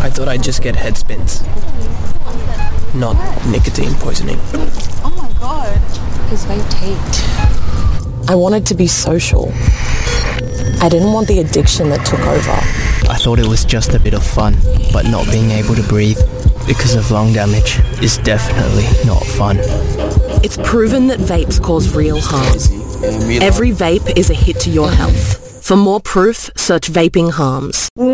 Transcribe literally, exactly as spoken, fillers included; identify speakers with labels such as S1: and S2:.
S1: I thought I'd just get head spins. Not nicotine poisoning.
S2: Oh my god.
S3: His vape taped. I wanted to be social. I didn't want the addiction that took over.
S1: I thought it was just a bit of fun, but not being able to breathe because of lung damage is definitely not fun.
S4: It's proven that vapes cause real harm. Every vape is a hit to your health. For more proof, search vaping harms.